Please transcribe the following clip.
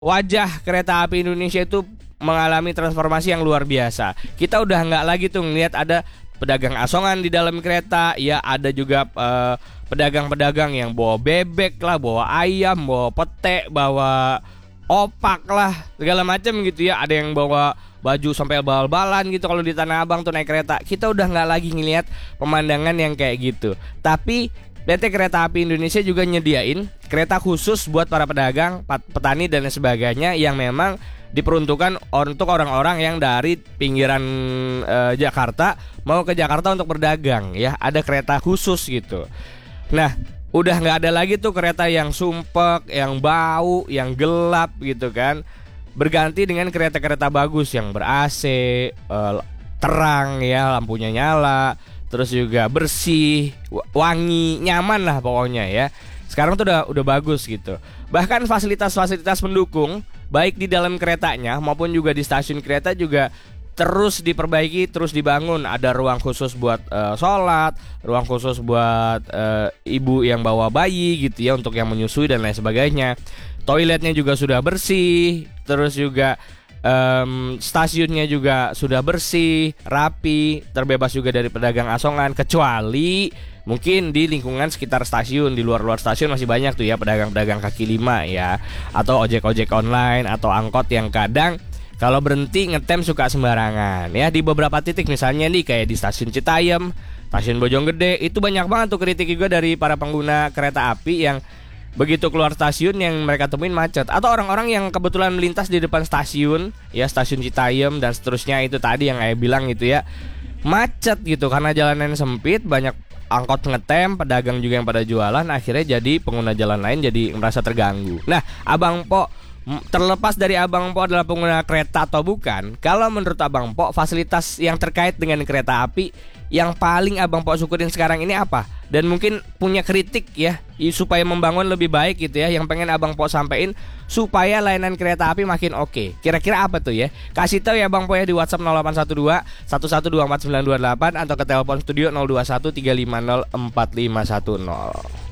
wajah kereta api Indonesia itu mengalami transformasi yang luar biasa. Kita udah nggak lagi tuh ngelihat ada pedagang asongan di dalam kereta, ya ada juga pedagang-pedagang yang bawa bebek lah, bawa ayam, bawa pete, bawa opak lah, segala macam gitu ya. Ada yang bawa baju sampai bal-balan gitu kalau di Tanah Abang tuh naik kereta. Kita udah nggak lagi ngelihat pemandangan yang kayak gitu. Tapi PT Kereta Api Indonesia juga nyediain kereta khusus buat para pedagang, petani dan sebagainya yang memang diperuntukkan untuk orang-orang yang dari pinggiran Jakarta mau ke Jakarta untuk berdagang ya. Ada kereta khusus gitu. Nah, udah nggak ada lagi tuh kereta yang sumpek, yang bau, yang gelap gitu kan. Berganti dengan kereta-kereta bagus yang ber-AC, terang ya, lampunya nyala, terus juga bersih, wangi, nyaman lah pokoknya ya. Sekarang tuh udah bagus gitu. Bahkan fasilitas-fasilitas pendukung baik di dalam keretanya maupun juga di stasiun kereta juga terus diperbaiki, terus dibangun. Ada ruang khusus buat sholat, ruang khusus buat ibu yang bawa bayi gitu ya, untuk yang menyusui dan lain sebagainya. Toiletnya juga sudah bersih, terus juga stasiunnya juga sudah bersih, rapi, terbebas juga dari pedagang asongan. Kecuali mungkin di lingkungan sekitar stasiun, di luar stasiun masih banyak tuh ya pedagang-pedagang kaki lima ya, atau ojek-ojek online atau angkot yang kadang kalau berhenti ngetem suka sembarangan ya. Di beberapa titik misalnya nih kayak di stasiun Citayam, stasiun Bojonggede, itu banyak banget tuh kritik juga dari para pengguna kereta api yang begitu keluar stasiun yang mereka temuin macet. Atau orang-orang yang kebetulan melintas di depan stasiun ya, stasiun Citayam dan seterusnya, itu tadi yang saya bilang gitu ya, macet gitu karena jalanan sempit, banyak angkot ngetem, pedagang juga yang pada jualan, akhirnya jadi pengguna jalan lain jadi merasa terganggu. Nah, Abang Po, terlepas dari Abang Po adalah pengguna kereta atau bukan, kalau menurut Abang Po fasilitas yang terkait dengan kereta api yang paling Abang Po syukurin sekarang ini apa? Dan mungkin punya kritik ya supaya membangun lebih baik gitu ya, yang pengen Abang Po sampein supaya layanan kereta api makin oke. Kira-kira apa tuh ya? Kasih tahu ya Bang Po ya di WhatsApp 0812 1124 928 atau ke telepon studio 021 350 4510.